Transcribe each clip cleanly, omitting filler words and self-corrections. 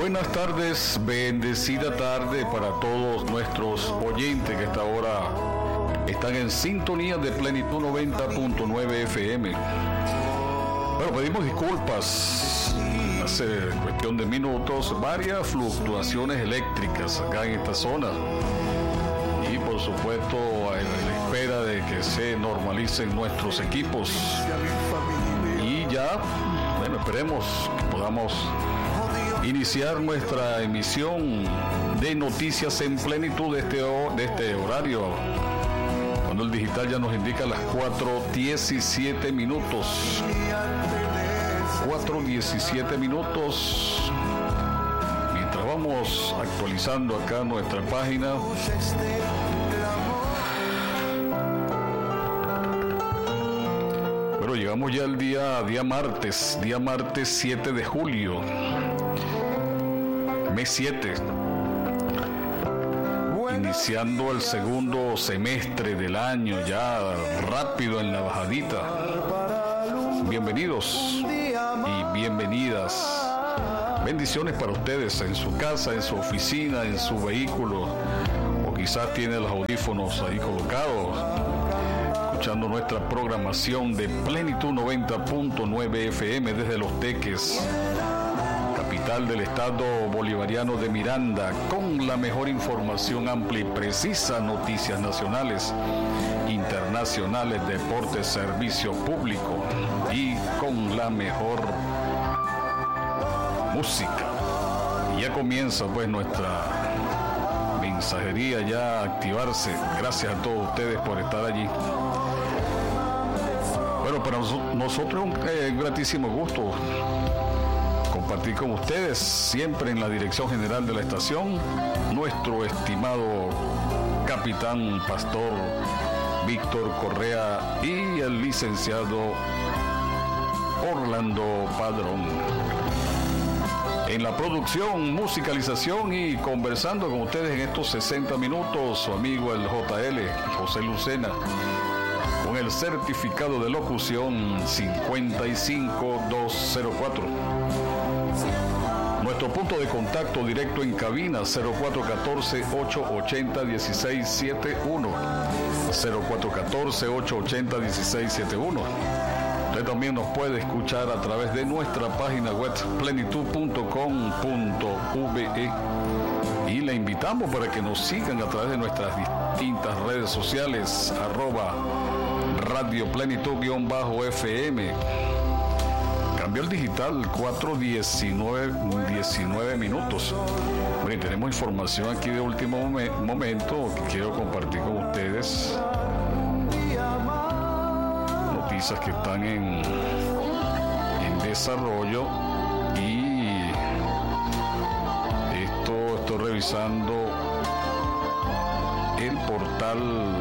Buenas tardes, bendecida tarde para todos nuestros oyentes que a esta hora están en sintonía de Plenitud 90.9 FM. Bueno, pedimos disculpas. Hace cuestión de minutos, varias fluctuaciones eléctricas acá en esta zona. Y por supuesto, a la espera de que se normalicen nuestros equipos. Y ya, bueno, esperemos que podamos iniciar nuestra emisión de noticias en plenitud de este horario, cuando el digital ya nos indica las 4:17 minutos. 4:17 minutos. Mientras vamos actualizando acá nuestra página. Pero llegamos ya al día martes 7 de julio. Mes 7, iniciando el segundo semestre del año, ya rápido en la bajadita. Bienvenidos y bienvenidas. Bendiciones para ustedes en su casa, en su oficina, en su vehículo, o quizás tiene los audífonos ahí colocados, escuchando nuestra programación de Plenitud 90.9 FM desde Los Teques, capital del estado bolivariano de Miranda, con la mejor información amplia y precisa, noticias nacionales, internacionales, deportes, servicio público y con la mejor música. Y ya comienza pues nuestra mensajería ya a activarse. Gracias a todos ustedes por estar allí. Bueno, para nosotros es un gratísimo gusto compartir con ustedes, siempre en la dirección general de la estación, nuestro estimado capitán pastor Víctor Correa y el licenciado Orlando Padrón. En la producción, musicalización y conversando con ustedes en estos 60 minutos, su amigo el JL, José Lucena, con el certificado de locución 55204. Nuestro punto de contacto directo en cabina 0414-880-1671. 0414-880-1671. Usted también nos puede escuchar a través de nuestra página web plenitud.com.ve. Y le invitamos para que nos sigan a través de nuestras distintas redes sociales, @Radio Plenitud_FM. Cambió el digital, 4:19 minutos. Bueno, tenemos información aquí de último momento que quiero compartir con ustedes. Noticias que están en desarrollo y estoy revisando el portal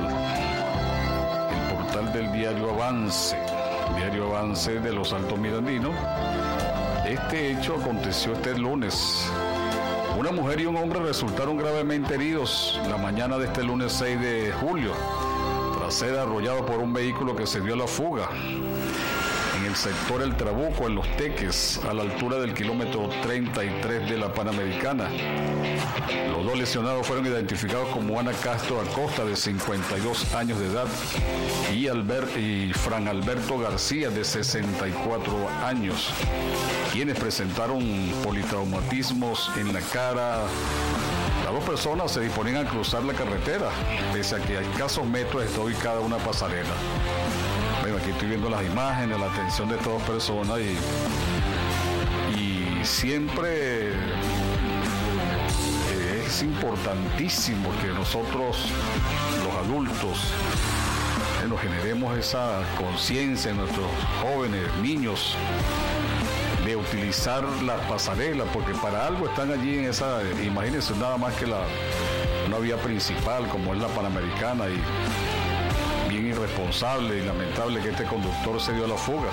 del diario Avance de los Altos Mirandinos. Este hecho aconteció este lunes. Una mujer y un hombre resultaron gravemente heridos la mañana de este lunes 6 de julio, tras ser arrollados por un vehículo que se dio a la fuga en el sector El Trabuco, en Los Teques, a la altura del kilómetro 33 de la Panamericana. Los dos lesionados fueron identificados como Ana Castro Acosta, de 52 años de edad, y Fran Alberto García, de 64 años, quienes presentaron politraumatismos en la cara. Las dos personas se disponían a cruzar la carretera, pese a que a escasos metros está ubicada una pasarela. Bueno, aquí estoy viendo las imágenes, la atención de todas personas y siempre es importantísimo que nosotros, los adultos, nos generemos esa conciencia en nuestros jóvenes, niños, de utilizar las pasarelas, porque para algo están allí en esa, imagínense, nada más que una vía principal como es la Panamericana, y bien irresponsable y lamentable que este conductor se dio a la fuga.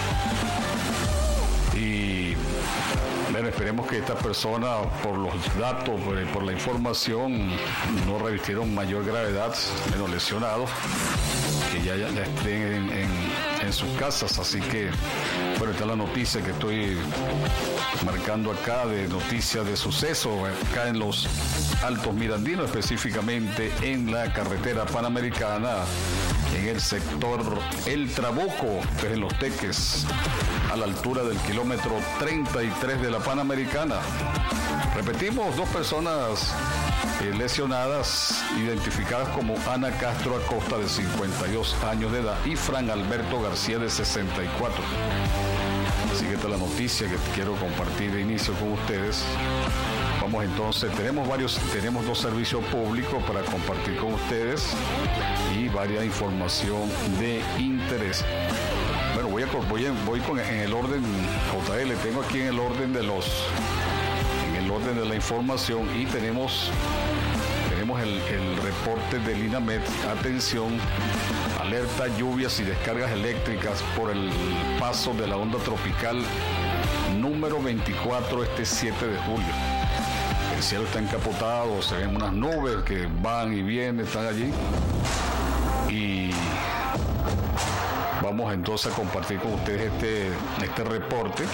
Y bueno, esperemos que estas personas, por los datos, por la información, no revistieron mayor gravedad, menos lesionados, que ya estén en sus casas. Así que, bueno, esta es la noticia que estoy marcando acá de noticias de suceso, acá en los Altos Mirandinos, específicamente en la carretera panamericana, en el sector El Trabuco, que es en Los Teques, a la altura del kilómetro 33 de la Panamericana. Repetimos, 2 personas lesionadas, identificadas como Ana Castro Acosta, de 52 años de edad, y Fran Alberto García, de 64. Así que esta es la noticia que quiero compartir de inicio con ustedes. Vamos entonces, tenemos 2 servicios públicos para compartir con ustedes y varias información de interés. Bueno, voy en el orden, JL, tengo aquí en el orden de la información, y tenemos el reporte del INAMED. Atención, alerta lluvias y descargas eléctricas por el paso de la onda tropical número 24 este 7 de julio. El cielo está encapotado, se ven unas nubes que van y vienen, están allí. Y vamos entonces a compartir con ustedes este reporte.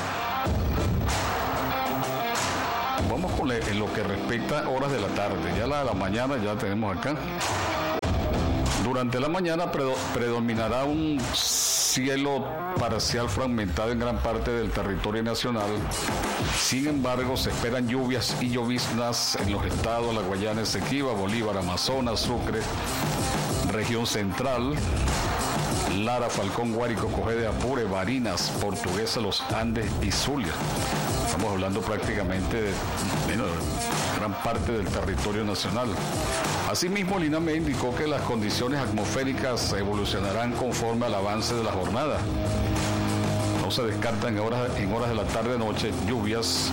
Vamos con en lo que respecta a horas de la tarde. Ya la de la mañana ya tenemos acá. Durante la mañana predominará un cielo parcial fragmentado en gran parte del territorio nacional. Sin embargo, se esperan lluvias y lloviznas en los estados La Guayana, Esequiba, Bolívar, Amazonas, Sucre, región central, Lara, Falcón, Guárico, Cogede, Apure, Barinas, Portuguesa, Los Andes y Zulia. Estamos hablando prácticamente de gran parte del territorio nacional. Asimismo, el INAME indicó que las condiciones atmosféricas evolucionarán conforme al avance de la jornada. No se descartan en horas de la tarde-noche lluvias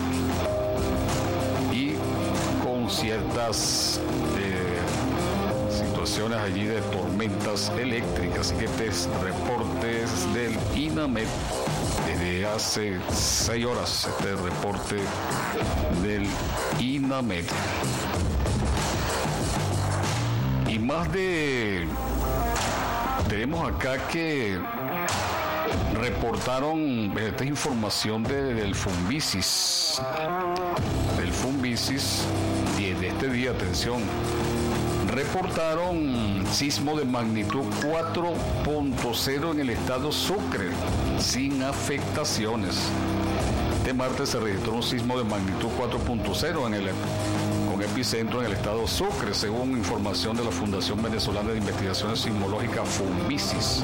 y con ciertas situaciones allí de tormentas eléctricas. Así que reportes del INAMED desde hace 6 horas, este reporte del INAMED. Y más tenemos acá que reportaron esta información del Funvisis. Del Funvisis, de este día, atención. Reportaron sismo de magnitud 4.0 en el estado Sucre, sin afectaciones. Este martes se registró un sismo de magnitud 4.0 con epicentro en el estado Sucre, según información de la Fundación Venezolana de Investigaciones Sismológicas, Funvisis.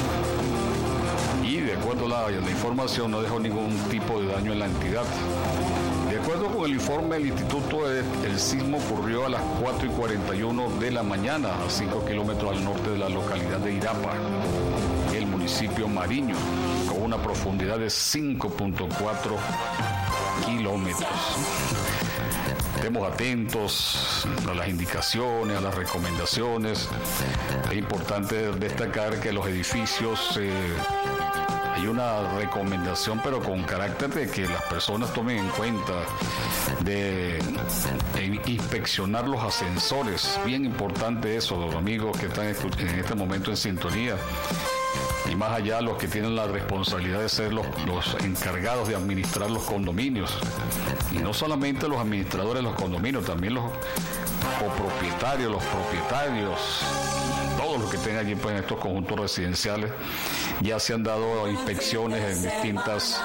Y de acuerdo a la información, no dejó ningún tipo de daño en la entidad. De acuerdo con el informe del instituto, el sismo ocurrió a las 4:41 de la mañana, a 5 kilómetros al norte de la localidad de Irapa, el municipio Mariño, con una profundidad de 5.4 kilómetros. Estemos atentos a las indicaciones, a las recomendaciones. Es importante destacar que los edificios hay una recomendación, pero con carácter de que las personas tomen en cuenta de inspeccionar los ascensores. Bien importante eso, los amigos que están en este momento en sintonía. Y más allá, los que tienen la responsabilidad de ser los encargados de administrar los condominios. Y no solamente los administradores de los condominios, también los copropietarios, los propietarios, todos los que estén allí pues, en estos conjuntos residenciales. Ya se han dado inspecciones en distintos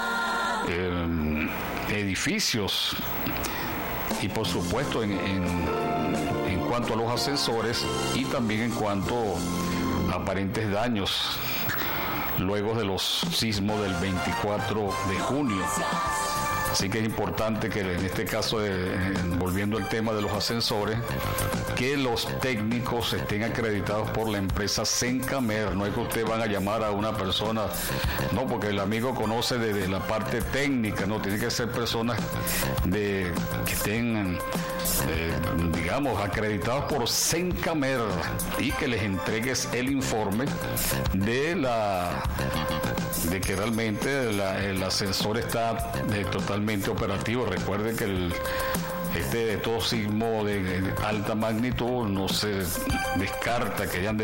edificios. Y por supuesto en cuanto a los ascensores y también en cuanto a aparentes daños luego de los sismos del 24 de junio. Así que es importante que en este caso, volviendo al tema de los ascensores, que los técnicos estén acreditados por la empresa Sencamer. No es que usted van a llamar a una persona, no, porque el amigo conoce de la parte técnica, no, tiene que ser personas que estén, digamos, acreditados por Sencamer y que les entregues el informe de que realmente el ascensor está totalmente operativo. Recuerden que Estos sismos de alta magnitud no se descarta que hayan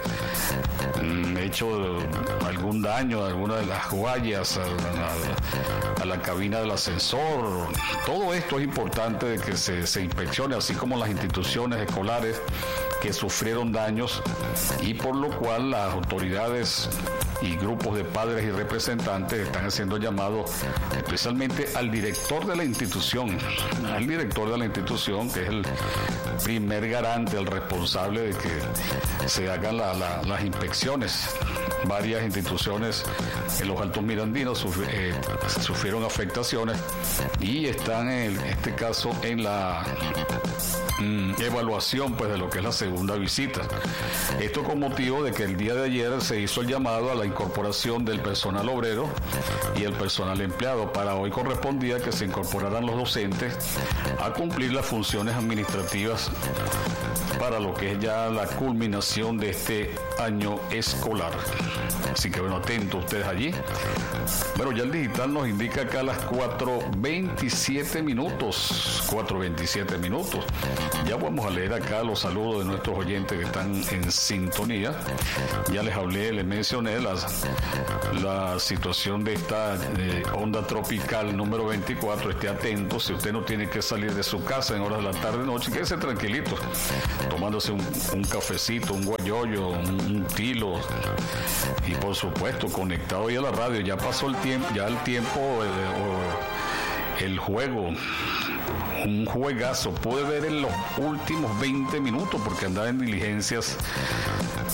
hecho algún daño a alguna de las guayas, a la cabina del ascensor. Todo esto es importante de que se inspeccione, así como las instituciones escolares que sufrieron daños, y por lo cual las autoridades y grupos de padres y representantes están haciendo llamados especialmente al director de la institución, que es el primer garante, el responsable de que se hagan las inspecciones. Varias instituciones en los Altos Mirandinos sufrieron afectaciones y están en este caso en la evaluación pues de lo que es la segunda visita. Esto con motivo de que el día de ayer se hizo el llamado a la incorporación del personal obrero y el personal empleado. Para hoy correspondía que se incorporaran los docentes a cumplir las funciones administrativas para lo que es ya la culminación de este año escolar. Así que bueno, atentos ustedes allí. Bueno, ya el digital nos indica acá las 4:27 minutos. 4:27 minutos. Ya vamos a leer acá los saludos de nuestros oyentes que están en sintonía. Ya les hablé, les mencioné la situación de esta onda tropical número 24. Esté atento, si usted no tiene que salir de su casa en horas de la tarde, noche, quédese tranquilito, tomándose un cafecito, un guayoyo, un tilo, y por supuesto conectado ya a la radio. Ya pasó el tiempo, el juego, un juegazo. Pude ver en los últimos 20 minutos porque andaba en diligencias